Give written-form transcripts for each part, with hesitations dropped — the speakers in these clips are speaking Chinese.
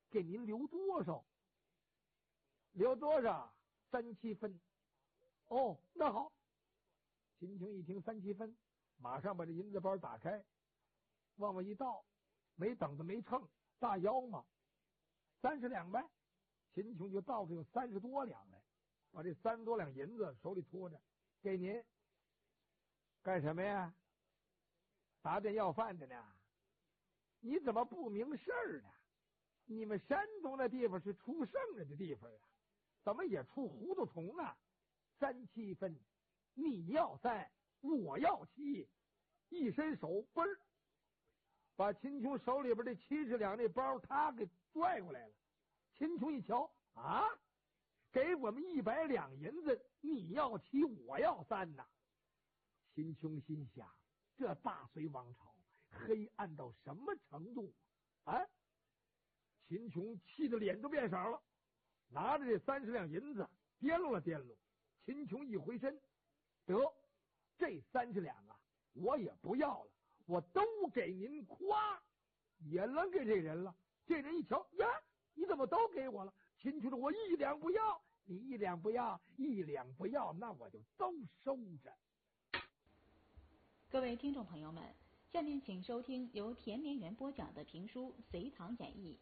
给您留多少？留多少？3、7分。哦，那好。秦琼一听3、7分，马上把这银子包打开，往外一倒，没等子没称，大腰嘛，30两呗。秦琼就倒出有30多两来，把这30多两银子手里托着，给您。干什么呀？打点要饭的呢？你怎么不明事儿呢？你们山东那地方是出圣人的地方啊，怎么也出糊涂虫啊？3、7分，你要3，我要7，一伸手，嘣儿，把秦琼手里边这70两那包他给拽过来了。秦琼一瞧啊，给我们100两银子，你要7，我要3呐！秦琼心想，这大隋王朝黑暗到什么程度啊？秦琼气得脸都变色了，拿着这30两银子掂了掂了。秦琼一回身，得，这30两啊，我也不要了，我都给您，夸也扔给这人了。这人一瞧呀，你怎么都给我了？秦琼说：“我1两不要，你1两不要，1两不要，那我就都收着。” 各位听众朋友们，下面请收听由田连元播讲的评书《隋唐演义》。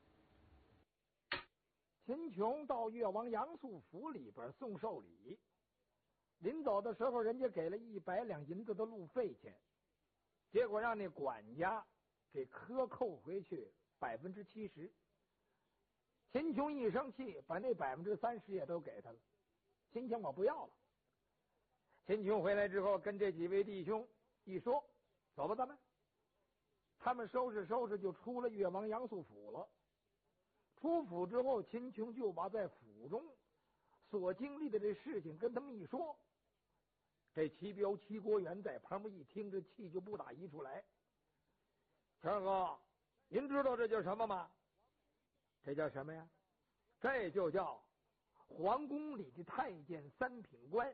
秦琼到越王杨素府里边送寿礼，临走的时候，人家给了100两银子的路费钱，结果让那管家给克扣回去70%。秦琼一生气，把那30%也都给他了。秦琼我不要了。秦琼回来之后，跟这几位弟兄一说，走吧，咱们。他们收拾收拾就出了越王杨素府了。出府之后，秦琼就把在府中所经历的这事情跟他们一说。这齐彪、齐国元在旁边一听，这气就不打一处来。强哥，您知道这叫什么吗？这叫什么呀？这就叫皇宫里的太监3品官，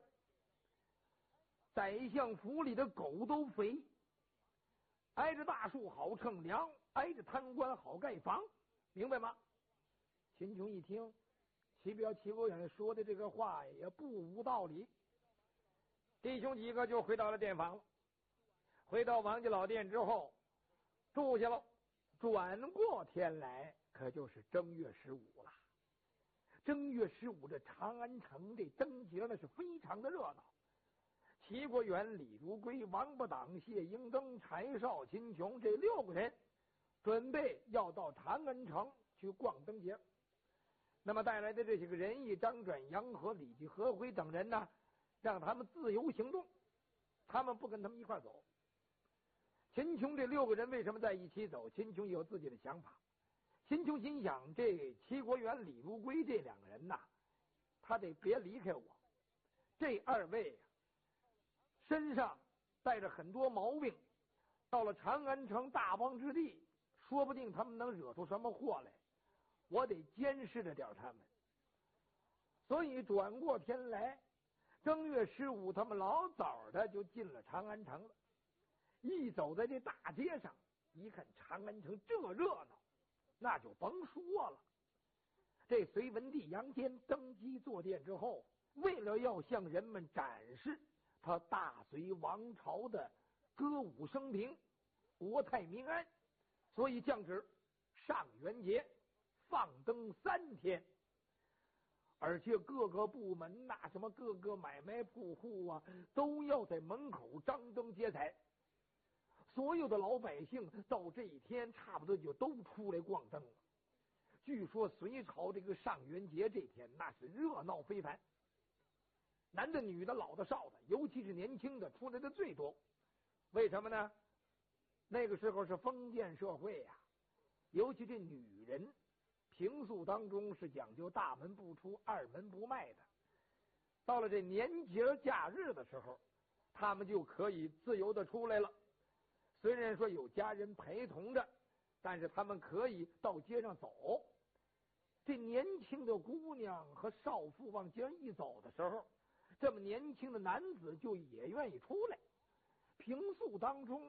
宰相府里的狗都肥，挨着大树好乘凉，挨着贪官好盖房，明白吗？秦琼一听，齐彪、齐国远说的这个话也不无道理。弟兄几个就回到了店房了。回到王家老店之后，住下了。转过天来，可就是正月15了。正月15，这长安城这灯节那是非常的热闹。齐国元、李如归、王八党、谢英登、柴少、秦琼这6个人准备要到长安城去逛灯节。那么带来的这些个人义、张转、杨和、李继、何辉等人呢，让他们自由行动，他们不跟他们一块走。秦琼这6个人为什么在一起走？秦琼有自己的想法。秦琼心想，这齐国元、李如归这2个人呐，他得别离开我。这2位身上带着很多毛病，到了长安城大荒之地，说不定他们能惹出什么祸来，我得监视着点他们。所以转过天来，正月15，他们老早的就进了长安城了。一走在这大街上，一看长安城这热闹，那就甭说了。这隋文帝杨坚登基坐殿之后，为了要向人们展示他大隋王朝的歌舞升平、国泰民安，所以降旨上元节放灯3天，而且各个部门呐，什么各个买卖铺户啊，都要在门口张灯结彩。所有的老百姓到这一天差不多就都出来逛灯了。据说隋朝这个上元节这天那是热闹非凡，男的、女的、老的、少的，尤其是年轻的出来的最多。为什么呢？那个时候是封建社会呀，尤其这女人平素当中是讲究大门不出、二门不迈的。到了这年节假日的时候，他们就可以自由的出来了。虽然说有家人陪同着，但是他们可以到街上走。这年轻的姑娘和少妇往街上一走的时候，这么年轻的男子就也愿意出来。平素当中，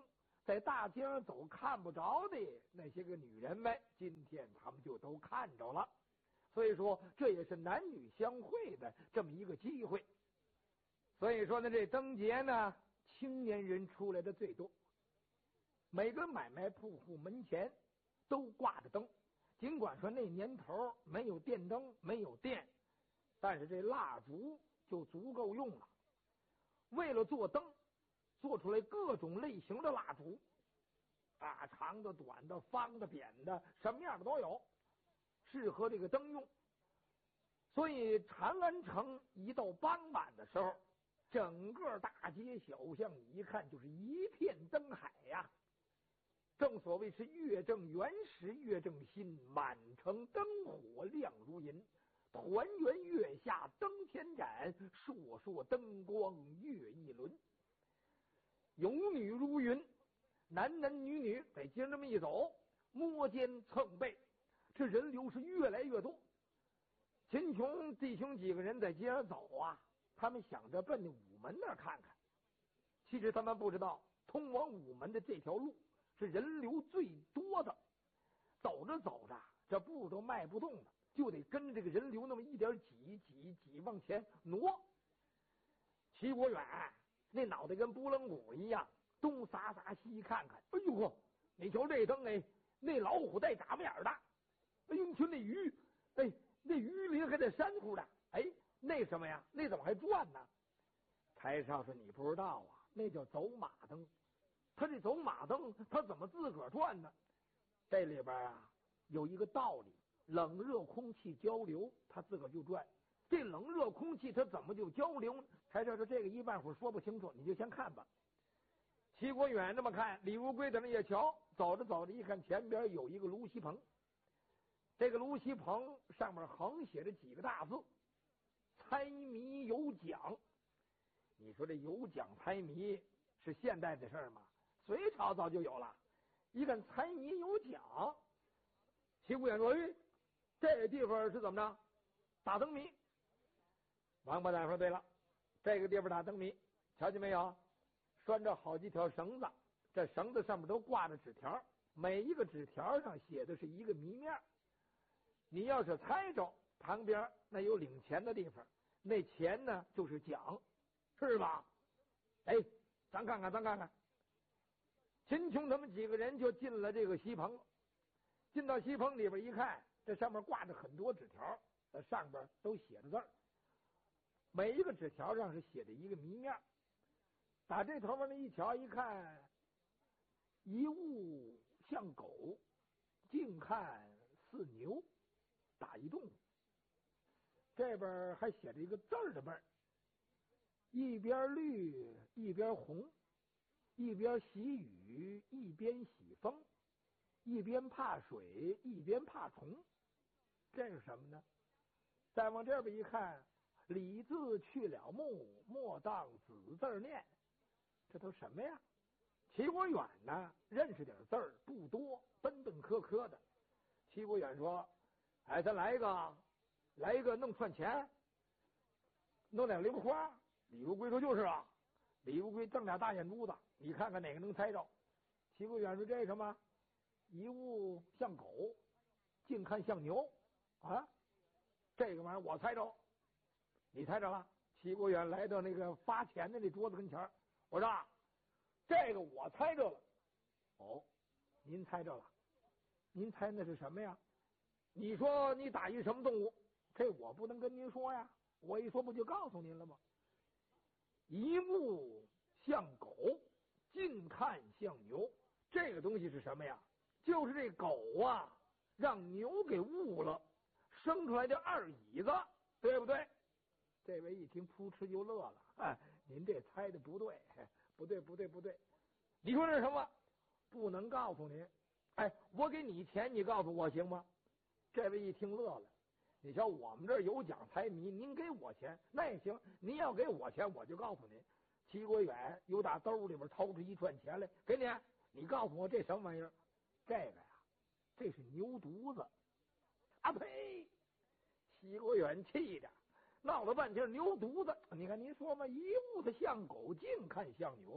在大街上走看不着的那些个女人们，今天他们就都看着了。所以说，这也是男女相会的这么一个机会。所以说呢，这灯节呢，青年人出来的最多。每个买卖铺户门前都挂着灯，尽管说那年头没有电灯，没有电，但是这蜡烛就足够用了。为了做灯，做出来各种类型的蜡烛，大长的、短的、方的、扁的，什么样的都有，适合这个灯用。所以长安城一到傍晚的时候，整个大街小巷你一看就是一片灯海呀。正所谓是月正圆时月正新，满城灯火亮如银。团圆月下灯千盏，烁烁灯光月一轮。有女如云，男男女女在街上这么一走，摸肩蹭背，这人流是越来越多。秦琼弟兄几个人在街上走啊，他们想着奔午门那儿看看。其实他们不知道，通往午门的这条路是人流最多的。走着走着，这步都迈不动了，就得跟着这个人流那么一点挤往前挪。齐国远那脑袋跟拨楞鼓一样，东撒撒西看看。哎呦呵，你瞧这灯，哎，那老虎带眨巴眼的。哎呦，你瞧那鱼，哎，那鱼鳞还带珊瑚的。哎，那什么呀？那怎么还转呢？柴少说你不知道啊，那叫走马灯。他这走马灯，他怎么自个儿转呢？这里边啊有一个道理，冷热空气交流，它自个儿就转。这冷热空气它怎么就交流呢？柴少说这个一半会儿说不清楚，你就先看吧。齐国远这么看，李如归在那也瞧，走着走着一看前边有一个芦席棚，这个芦席棚上面横写着几个大字：猜谜有奖。你说这有奖猜谜是现代的事儿吗？隋朝早就有了。一看猜谜有奖，齐国远说：“哎，这地方是怎么着？打灯谜。”王八蛋说：“对了，这个地方打灯谜，瞧见没有？拴着好几条绳子，这绳子上面都挂着纸条，每一个纸条上写的是一个谜面。你要是猜着，旁边那有领钱的地方，那钱呢就是奖，是吧？哎，咱看看，咱看看。”秦琼他们几个人就进了这个席棚，进到席棚里边一看，这上面挂着很多纸条，上边都写着字儿，每一个纸条上是写的一个谜面。打这头边那一瞧一看，一物像狗，近看似牛，打一动物。这边还写着一个字儿的辈儿，一边绿一边红，一边喜雨一边喜风，一边怕水一边怕虫。这是什么呢？再往这边一看，李字去了木，莫当子字念。这都什么呀？齐国远呢认识点字儿不多，奔奔磕磕的。齐国远说：“哎，咱来一个弄串钱，弄两零花。”李如归说：“就是啊。”李如归瞪俩大眼珠子，你看看哪个能猜着？齐国远说：“这什么？一物像狗，近看像牛啊！这个玩意儿我猜着，你猜着了？”齐国远来到那个发钱的那桌子跟前，我说：“这个我猜着了。”哦，您猜着了？您猜那是什么呀？你说你打一什么动物？这我不能跟您说呀，我一说不就告诉您了吗？一目像狗，近看像牛。这个东西是什么呀？就是这狗啊，让牛给误了，生出来的二椅子，对不对？这位一听，扑哧就乐了。哎，您这猜的不对，不对。你说这是什么？不能告诉您。哎，我给你钱，你告诉我行吗？这位一听乐了。你瞧，我们这儿有奖猜谜，您给我钱那也行。您要给我钱，我就告诉您。齐国远由打兜里边掏出一串钱来，给你，你告诉我这什么玩意儿？这个呀，这是牛犊子。啊呸！齐国远气的闹了半天，牛犊子！你看您说嘛，一物它像狗，近看像牛；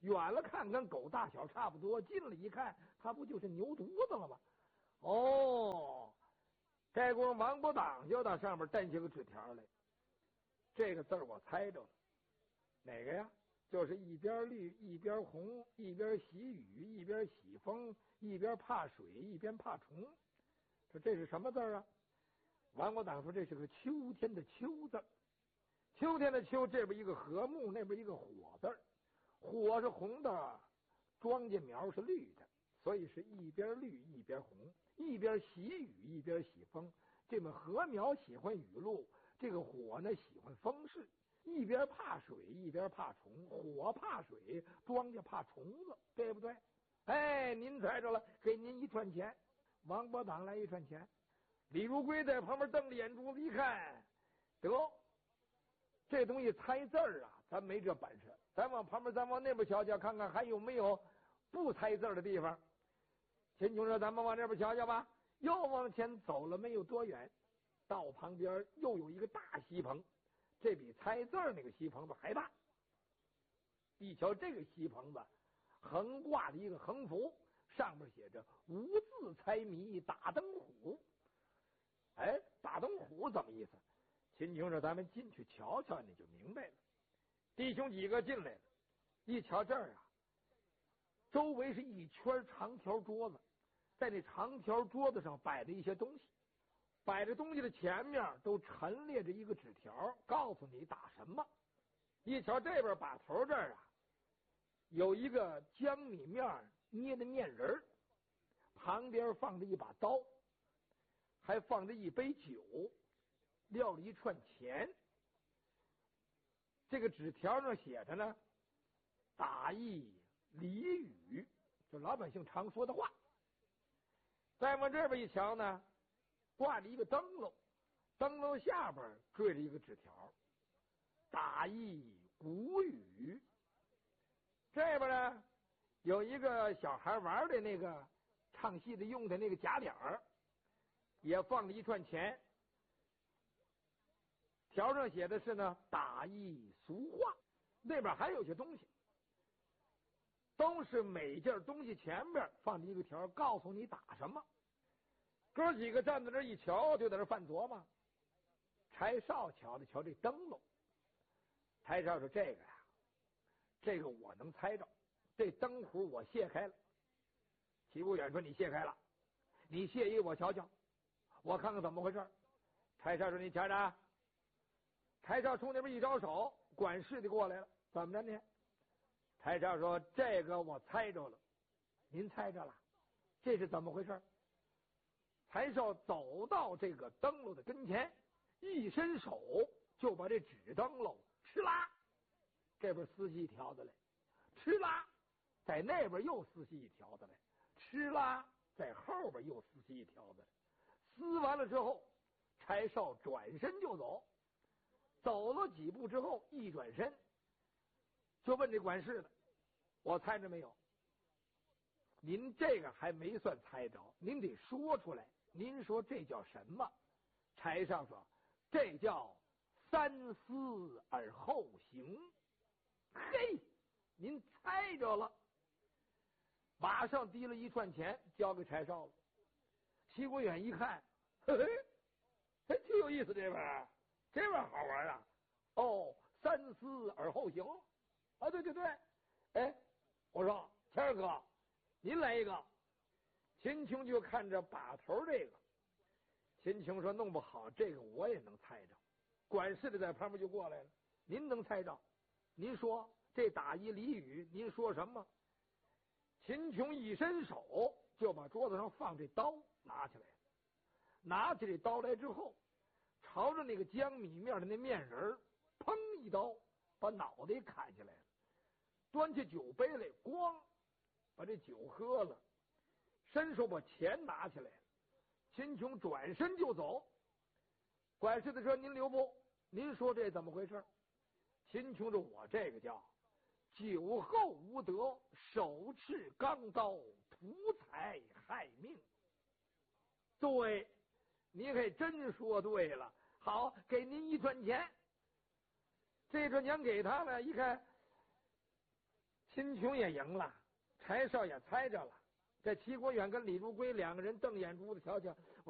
远了看跟狗大小差不多，近了一看，它不就是牛犊子了吗？哦，这功夫王伯党就到上面蹬起个纸条来，这个字儿我猜着了，哪个呀？就是一边绿一边红，一边喜雨一边喜风，一边怕水一边怕虫。说这是什么字啊？王伯党说这是个秋天的秋字。秋天的秋，这边一个禾木，那边一个火字，火是红的，庄稼苗是绿的，所以是一边绿一边红，一边喜雨一边喜风。这么禾苗喜欢雨露，这个火呢喜欢风势，一边怕水一边怕虫，火怕水，庄稼怕虫子，对不对？哎，您猜着了，给您1串钱。王伯党来1串钱。李如归在旁边瞪着眼珠子一看，得，这东西猜字儿啊，咱没这本事。咱往旁边，咱往那边瞧瞧，看看还有没有不猜字儿的地方。秦琼说：“咱们往这边瞧瞧吧。”又往前走了没有多远，到旁边又有一个大锡棚，这比猜字儿那个锡棚子还大。一瞧这个锡棚子，横挂着一个横幅，上面写着“无字猜谜打灯虎”。哎，打灯虎怎么意思？秦琼说：“咱们进去瞧瞧，你就明白了。”弟兄几个进来了，一瞧这儿啊，周围是一圈长条桌子，在那长条桌子上摆着一些东西，摆着东西的前面都陈列着一个纸条，告诉你打什么。一瞧这边把头这儿啊，有一个江米面捏的面人，旁边放着一把刀，还放着一杯酒，撂了1串钱。这个纸条上写着呢，打一俚语，就老百姓常说的话。再往这边一瞧呢，挂着一个灯笼，灯笼下边坠着一个纸条，打一古语。这边呢有一个小孩玩的那个唱戏的用的那个假脸儿，也放了1串钱。条上写的是呢，打一俗话。那边还有些东西，都是每件东西前边放着一个条，告诉你打什么。哥几个站在这一瞧，就在这犯琢磨。柴少瞧了瞧这灯笼，柴少说：“这个呀，这个我能猜着，这灯壶我卸开了。”齐不远说：“你卸开了，你卸一个我瞧瞧，我看看怎么回事。”柴少说：“你瞧瞧。”柴少冲那边一招手，管事的过来了，怎么着呢？柴少说：“这个我猜着了。”您猜着了？这是怎么回事？柴少走到这个灯笼的跟前，一伸手就把这纸灯笼哧啦，这边撕细一条子来，哧啦，在那边又撕细一条子来，哧啦，在后边又撕细一条子来。撕完了之后，柴少转身就走。走了几步之后，一转身就问这管事的：“我猜着没有？”您这个还没算猜着，您得说出来。您说这叫什么？柴少说：“这叫三思而后行。”嘿，您猜着了，马上提了1串钱交给柴少了。齐国远一看，嘿嘿，还挺有意思，这玩意这玩意好玩啊！哦，三思而后行啊！对对对，哎，我说谦儿哥，您来一个。秦琼就看着把头这个，秦琼说：“弄不好这个我也能猜着。”管事的在旁边就过来了：“您能猜着？您说这打一俚语，您说什么？”秦琼一伸手就把桌子上放这刀拿起来了，拿起这刀来之后，朝着那个江米面的那面人砰一刀把脑袋砍下来了，端起酒杯来，咣把这酒喝了，伸手把钱拿起来了。秦琼转身就走。管事的说：“您留步，您说这怎么回事？”秦琼说：“我这个叫酒后无德，手持钢刀，图财害命。”对，你还真说对了。好，给您1串钱。这串钱给他了，一看秦琼也赢了，柴少也猜着了。这齐国远跟李如归两个人瞪眼珠子瞧瞧，